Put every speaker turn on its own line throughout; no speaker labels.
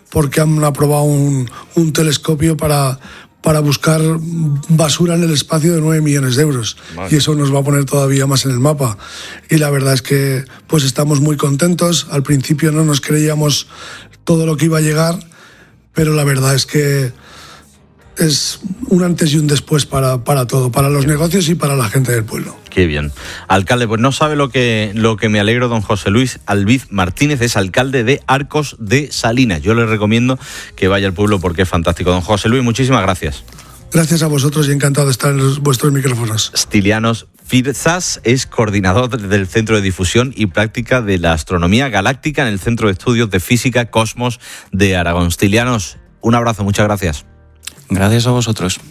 porque han aprobado un telescopio para buscar basura en el espacio de 9 millones de euros. Vale. Y eso nos va a poner todavía más en el mapa. Y la verdad es que pues estamos muy contentos. Al principio no nos creíamos todo lo que iba a llegar, pero la verdad es que es un antes y un después para todo, para los negocios y para la gente del pueblo.
Qué bien. Alcalde, pues no sabe lo que me alegro, don José Luis Albiz Martínez, es alcalde de Arcos de Salinas. Yo le recomiendo que vaya al pueblo porque es fantástico. Don José Luis, muchísimas gracias.
Gracias a vosotros y encantado de estar en vuestros micrófonos.
Stilianos Firzas es coordinador del Centro de Difusión y Práctica de la Astronomía Galáctica en el Centro de Estudios de Física Cosmos de Aragón. Stilianos, un abrazo, muchas gracias.
Gracias a vosotros.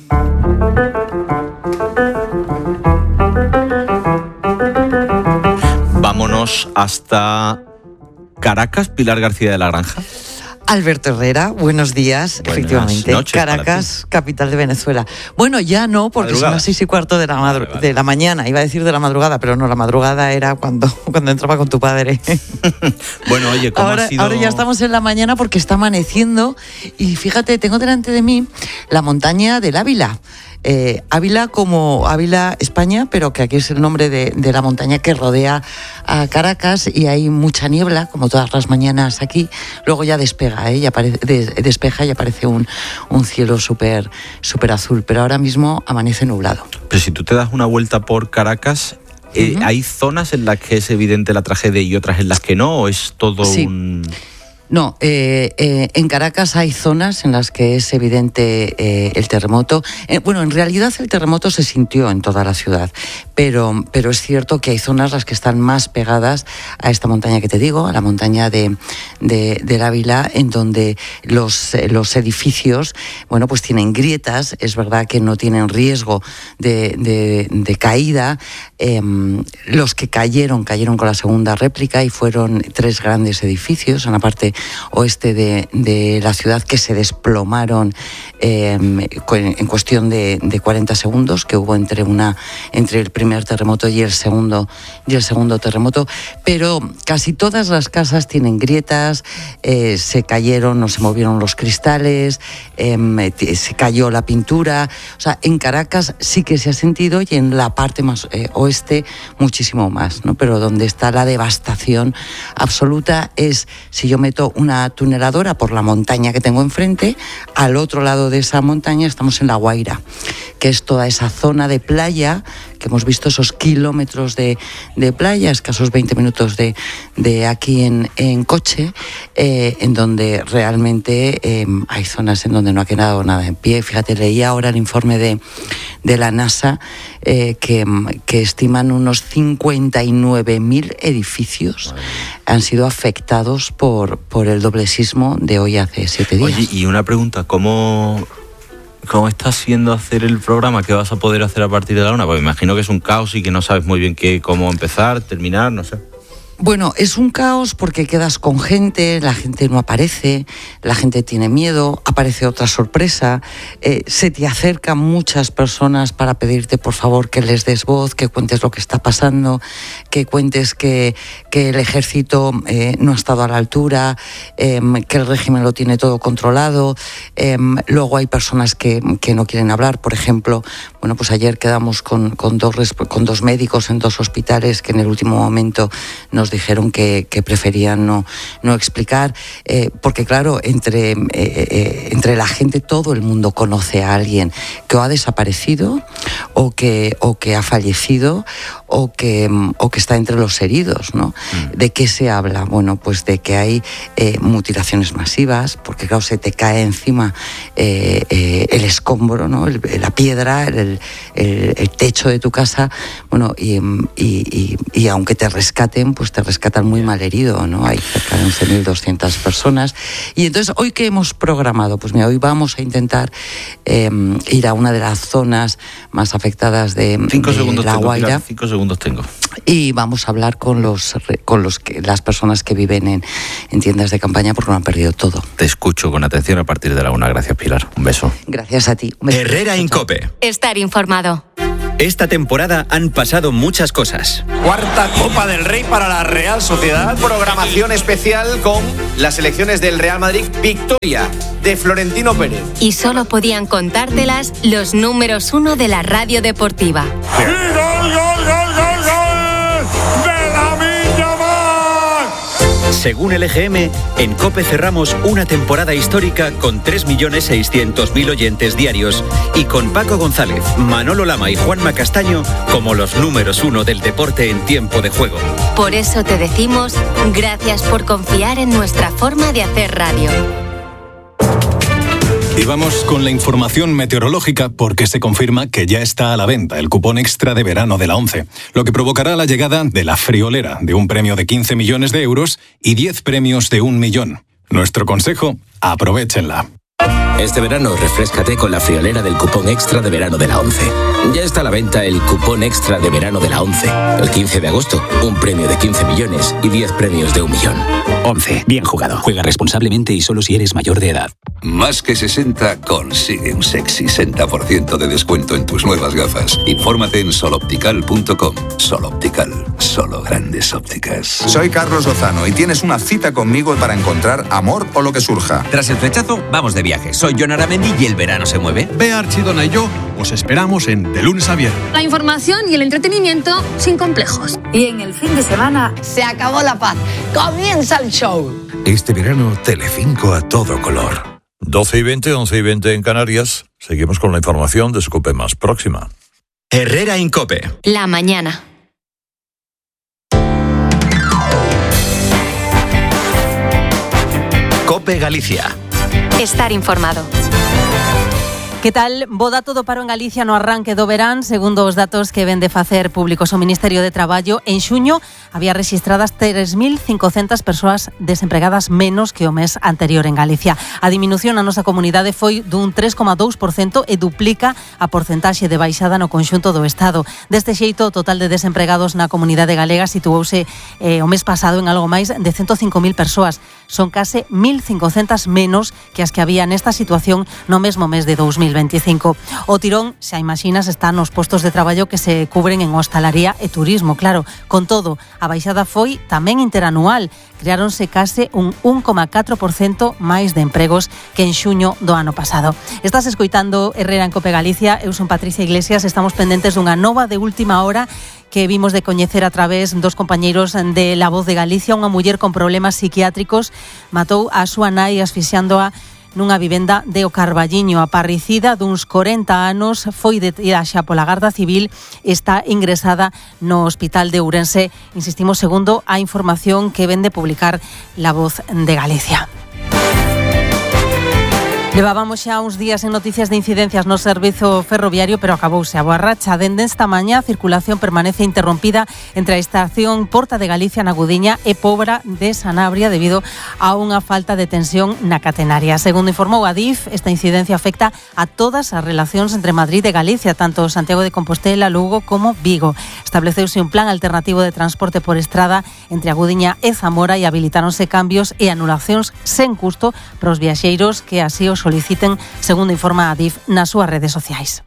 Vámonos hasta Caracas, Pilar García de la Granja.
Alberto Herrera, buenos días.
Buenas
efectivamente.
noches.
Caracas, capital de Venezuela. Bueno, ya no, porque son las 6:15 de la mañana. Iba a decir de la madrugada, pero no, la madrugada era cuando entraba con tu padre.
Bueno, oye, ¿cómo ha sido?
Ahora ya estamos en la mañana porque está amaneciendo y fíjate, tengo delante de mí la montaña del Ávila. Ávila como Ávila, España, pero que aquí es el nombre de la montaña que rodea a Caracas y hay mucha niebla, como todas las mañanas aquí. Luego ya despega, despeja y aparece un cielo súper azul, pero ahora mismo amanece nublado.
Pero si tú te das una vuelta por Caracas, ¿hay zonas en las que es evidente la tragedia y otras en las que no? ¿O es todo un...?
No, en Caracas hay zonas en las que es evidente el terremoto. Bueno, en realidad el terremoto se sintió en toda la ciudad, pero es cierto que hay zonas las que están más pegadas a esta montaña que te digo, a la montaña del Ávila, en donde los edificios, bueno, pues tienen grietas. Es verdad que no tienen riesgo de caída. Los que cayeron con la segunda réplica y fueron 3 grandes edificios en la parte oeste de la ciudad que se desplomaron en cuestión de 40 segundos que hubo entre el primer terremoto y el segundo terremoto, pero casi todas las casas tienen grietas, se cayeron, no se movieron los cristales, se cayó la pintura. O sea, en Caracas sí que se ha sentido y en la parte más oeste muchísimo más, ¿no? Pero donde está la devastación absoluta es si yo meto una tuneladora por la montaña que tengo enfrente, al otro lado de esa montaña estamos en La Guaira, que es toda esa zona de playa, que hemos visto esos kilómetros de playa, escasos 20 minutos de aquí en coche, en donde realmente hay zonas en donde no ha quedado nada en pie. Fíjate, leía ahora el informe de la NASA que estiman unos 59.000 edificios han sido afectados por el doble sismo de hoy hace 7 días.
Oye, y una pregunta, ¿cómo está siendo hacer el programa? ¿Qué vas a poder hacer a partir de la 1? Pues me imagino que es un caos y que no sabes muy bien cómo empezar, terminar, no sé.
Bueno, es un caos porque quedas con gente, la gente no aparece, la gente tiene miedo, aparece otra sorpresa, se te acercan muchas personas para pedirte por favor que les des voz, que cuentes lo que está pasando, que cuentes que el ejército no ha estado a la altura, que el régimen lo tiene todo controlado. Luego hay personas que no quieren hablar. Por ejemplo, bueno, pues ayer quedamos con 2 médicos en 2 hospitales que en el último momento nos dijeron que preferían no explicar, porque claro, entre la gente todo el mundo conoce a alguien que o ha desaparecido o que ha fallecido o que está entre los heridos, ¿no? ¿De qué se habla? Bueno, pues de que hay mutilaciones masivas, porque claro, se te cae encima el escombro, ¿no? La piedra, el techo de tu casa, bueno, y aunque te rescaten, pues te rescatan muy mal herido, ¿no? Hay cerca de 11.200 personas. Y entonces, ¿hoy qué hemos programado? Pues mira, hoy vamos a intentar ir a una de las zonas más afectadas de La Guaira.
5 segundos tengo.
Y vamos a hablar con las personas que viven en tiendas de campaña porque lo han perdido todo.
Te escucho con atención a partir de la 1. Gracias, Pilar. Un beso.
Gracias a ti.
Herrera Incope.
Estar informado.
Esta temporada han pasado muchas cosas.
Cuarta Copa del Rey para la Real Sociedad. Programación especial con las selecciones del Real Madrid. Victoria de Florentino Pérez.
Y solo podían contártelas los números 1 de la radio deportiva.
¡Y gol, gol, gol, gol, gol! ¡De Lamine Yamal!
Según el EGM, en COPE cerramos una temporada histórica con 3.600.000 oyentes diarios y con Paco González, Manolo Lama y Juanma Castaño como los números 1 del deporte en tiempo de juego.
Por eso te decimos gracias por confiar en nuestra forma de hacer radio.
Y vamos con la información meteorológica porque se confirma que ya está a la venta el cupón extra de verano de la ONCE, lo que provocará la llegada de la friolera de un premio de 15 millones de euros y 10 premios de 1 millón. Nuestro consejo, aprovéchenla.
Este verano refréscate con la friolera del cupón extra de verano de la ONCE. Ya está a la venta el cupón extra de verano de la ONCE. El 15 de agosto, un premio de 15 millones y 10 premios de 1 millón.
ONCE, bien jugado. Juega responsablemente y solo si eres mayor de edad.
Más que 60 consigue un sexy 60% de descuento en tus nuevas gafas. Infórmate en soloptical.com. Soloptical, solo grandes ópticas.
Soy Carlos Lozano y tienes una cita conmigo para encontrar amor o lo que surja.
Tras el flechazo, vamos de viaje. Soy Jon Aramendi y el verano se mueve.
Bea Archidona y yo os esperamos en De Lunes a Viernes.
La información y el entretenimiento sin complejos.
Y en el fin de semana se acabó la paz. Comienza el show.
Este verano, Telecinco a todo color.
12:20, 11:20 en Canarias. Seguimos con la información de su COPE más próxima.
Herrera en COPE.
La mañana.
COPE Galicia.
Estar informado.
Que tal? Bo dato do paro en Galicia no arranque do verán, segundo os datos que ven de facer públicos o Ministerio de Traballo. En xuño había registradas 3.500 persoas desempregadas menos que o mes anterior en Galicia. A diminución na nosa comunidade foi dun 3,2% e duplica a porcentaxe de baixada no conxunto do Estado. Deste xeito, o total de desempregados na comunidade galega situouse o mes pasado en algo máis de 105.000 persoas. Son case 1.500 menos que as que había nesta situación no mesmo mes de 2025. O tirón, xa imaxinas, está nos postos de traballo que se cubren en hostalaría e turismo, claro. Con todo, a baixada foi tamén interanual. Creáronse case un 1,4% máis de empregos que en xuño do ano pasado. Estás escoitando Herrera en COPE Galicia. Eu son Patricia Iglesias. Estamos pendentes dunha nova de última hora que vimos de coñecer a través dos compañeiros de La Voz de Galicia. Unha muller con problemas psiquiátricos matou a súa nai asfixiándoa nunha vivenda de O Carballiño. A parricida duns 40 anos foi detida xa pola Garda Civil, está ingresada no Hospital de Ourense, insistimos, segundo a información que vende publicar La Voz de Galicia. Levábamos xa uns días en noticias de incidencias no servizo ferroviario, pero acabouse a boa racha. Dende esta mañá, a circulación permanece interrompida entre a estación Porta de Galicia na Gudiña e Pobra de Sanabria debido a unha falta de tensión na catenaria. Segundo informou a DIF, esta incidencia afecta a todas as relacións entre Madrid e Galicia, tanto Santiago de Compostela, Lugo como Vigo. Estableceuse un plan alternativo de transporte por estrada entre a Gudiña e Zamora e habilitáronse cambios e anulacións sen custo para os viaxeiros que así os soliciten, segundo informa a DIF nas súas redes sociais.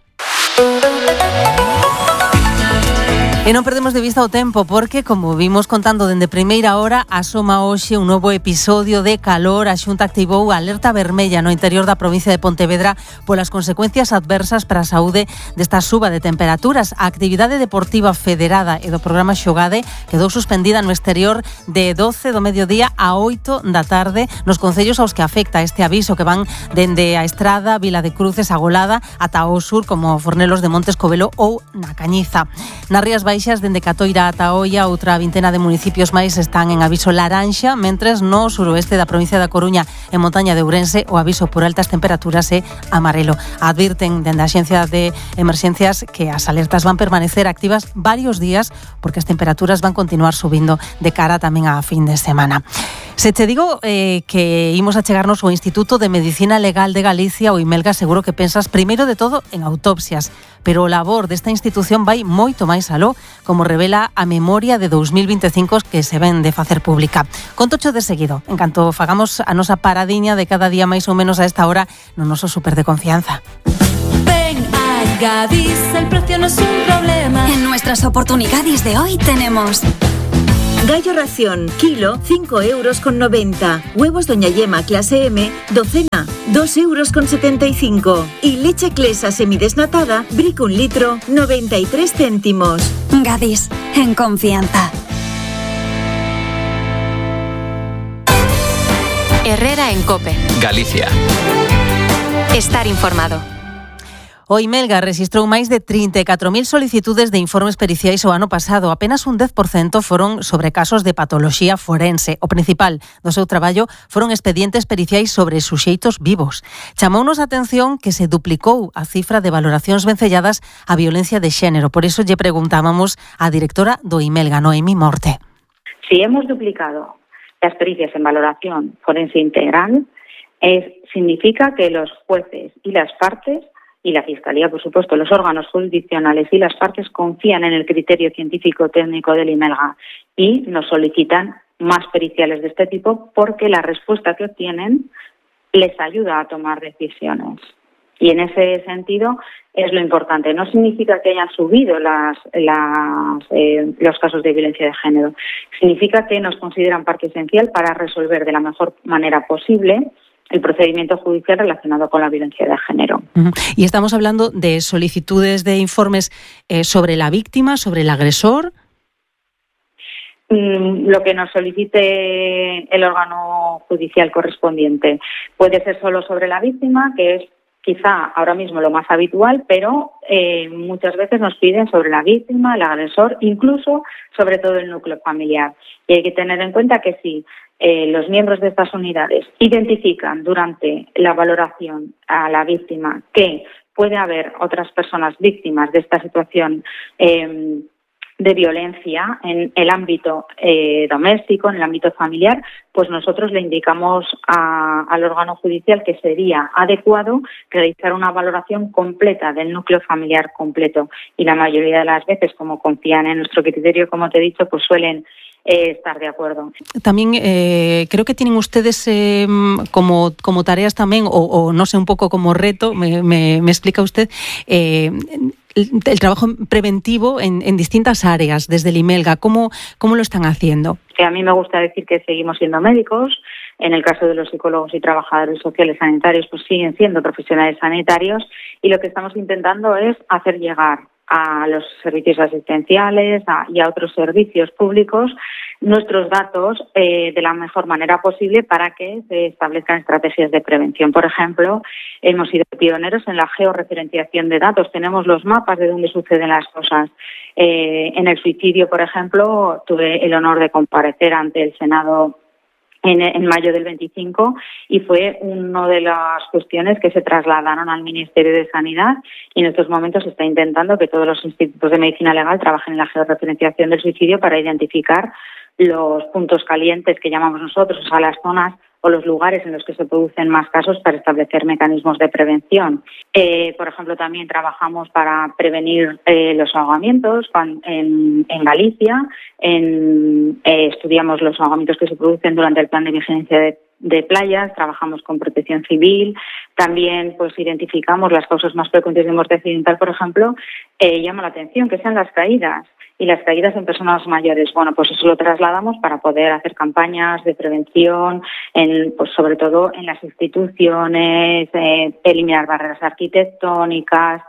E non perdemos de vista o tempo porque, como vimos contando dende primeira hora, asoma hoxe un novo episodio de calor. A Xunta activou a alerta vermella no interior da provincia de Pontevedra polas consecuencias adversas para a saúde desta suba de temperaturas. A actividade deportiva federada e do programa Xogade quedou suspendida no exterior de 12 do mediodía a 8 da tarde nos concellos aos que afecta este aviso, que van dende a Estrada, Vila de Cruces, Agolada, ata o sur como Fornelos de Montes, Covelo ou na Cañiza. Nas Rías Baixas, dende Catoira ata Oia, outra vintena de municipios máis están en aviso laranxa, mentres no suroeste da provincia da Coruña e montaña de Ourense o aviso por altas temperaturas é amarelo. Advirten dende a Axencia de Emerxencias que as alertas van permanecer activas varios días porque as temperaturas van continuar subindo de cara tamén a fin de semana. Se te digo que imos a chegarnos ao Instituto de Medicina Legal de Galicia, o IMELGA, seguro que pensas primeiro de todo en autopsias, pero o labor desta institución vai moito máis aló, como revela a memoria de 2025 que se ven de facer pública. Contocho de seguido, en canto fagamos a nosa paradiña de cada día máis ou menos a esta hora no noso súper de confianza.
Ven a Gadis el precio no es un problema.
En nuestras oportunidades de hoy tenemos
gallo ración, kilo, 5,90 €. Huevos Doña Yema clase M, docena, 2,75 €. Y leche Clesa semidesnatada, Brick 1 litro, 93 céntimos.
Gadis, en confianza.
Herrera en COPE.
Galicia.
Estar informado.
O Imelga registrou máis de 34.000 solicitudes de informes periciais o ano pasado. Apenas un 10% foron sobre casos de patoloxía forense. O principal do seu traballo foron expedientes periciais sobre suxeitos vivos. Chamounos a atención que se duplicou a cifra de valoracións vencelladas á violencia de xénero. Por iso lle preguntábamos á directora do Imelga, Noemi Morte.
Si hemos duplicado las pericias en valoración forense integral, significa que los jueces y las partes, y la Fiscalía, por supuesto, los órganos jurisdiccionales y las partes confían en el criterio científico-técnico del Imelga y nos solicitan más periciales de este tipo porque la respuesta que obtienen les ayuda a tomar decisiones. Y en ese sentido es lo importante. No significa que hayan subido los casos de violencia de género. Significa que nos consideran parte esencial para resolver de la mejor manera posible el procedimiento judicial relacionado con la violencia de género.
Y estamos hablando de solicitudes de informes sobre la víctima, sobre el agresor.
Lo que nos solicite el órgano judicial correspondiente. Puede ser solo sobre la víctima, que es quizá ahora mismo lo más habitual, pero muchas veces nos piden sobre la víctima, el agresor, incluso sobre todo el núcleo familiar. Y hay que tener en cuenta que si los miembros de estas unidades identifican durante la valoración a la víctima que puede haber otras personas víctimas de esta situación de violencia en el ámbito doméstico, en el ámbito familiar, pues nosotros le indicamos al órgano judicial que sería adecuado realizar una valoración completa del núcleo familiar completo. Y la mayoría de las veces, como confían en nuestro criterio, como te he dicho, pues suelen estar de acuerdo.
También creo que tienen ustedes como tareas también, o no sé, un poco como reto, me explica usted, el trabajo preventivo en distintas áreas desde el Imelga. ¿Cómo lo están haciendo?
A mí me gusta decir que seguimos siendo médicos. En el caso de los psicólogos y trabajadores sociales sanitarios, pues siguen siendo profesionales sanitarios, y lo que estamos intentando es hacer llegar a los servicios asistenciales y a otros servicios públicos nuestros datos de la mejor manera posible para que se establezcan estrategias de prevención. Por ejemplo, hemos sido pioneros en la georreferenciación de datos. Tenemos los mapas de dónde suceden las cosas. En el suicidio, por ejemplo, tuve el honor de comparecer ante el Senado en mayo del 25 y fue una de las cuestiones que se trasladaron al Ministerio de Sanidad, y en estos momentos se está intentando que todos los institutos de medicina legal trabajen en la georreferenciación del suicidio para identificar los puntos calientes que llamamos nosotros, o sea, las zonas o los lugares en los que se producen más casos, para establecer mecanismos de prevención. Por ejemplo, también trabajamos para prevenir los ahogamientos en Galicia. Estudiamos los ahogamientos que se producen durante el plan de vigilancia de playas, trabajamos con protección civil. También pues identificamos las causas más frecuentes de muerte accidental, por ejemplo. Llama la atención que sean las caídas, y las caídas en personas mayores. Bueno, pues eso lo trasladamos para poder hacer campañas de prevención, pues sobre todo en las instituciones, eliminar barreras arquitectónicas.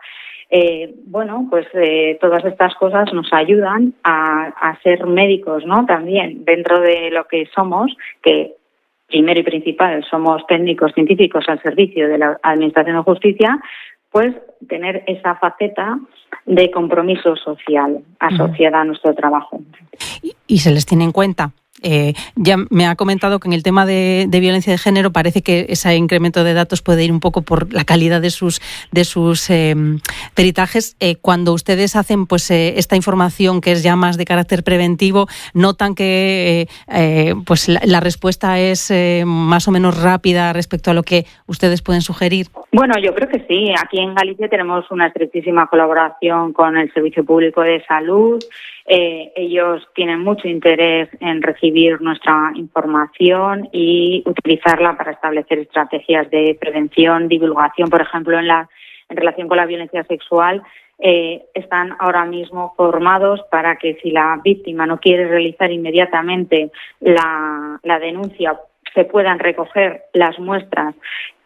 Todas estas cosas nos ayudan a ser médicos, ¿no? También dentro de lo que somos, que primero y principal somos técnicos científicos al servicio de la Administración de Justicia, pues tener esa faceta de compromiso social asociada a nuestro trabajo.
Y se les tiene en cuenta. Ya me ha comentado que en el tema de violencia de género parece que ese incremento de datos puede ir un poco por la calidad de sus peritajes. Cuando ustedes hacen pues esta información que es ya más de carácter preventivo, ¿notan que pues la respuesta es más o menos rápida respecto a lo que ustedes pueden sugerir?
Bueno, yo creo que sí. Aquí en Galicia tenemos una estrechísima colaboración con el Servicio Público de Salud. Ellos tienen mucho interés en recibir nuestra información y utilizarla para establecer estrategias de prevención, divulgación. Por ejemplo, en las en relación con la violencia sexual están ahora mismo formados para que si la víctima no quiere realizar inmediatamente la denuncia, se puedan recoger las muestras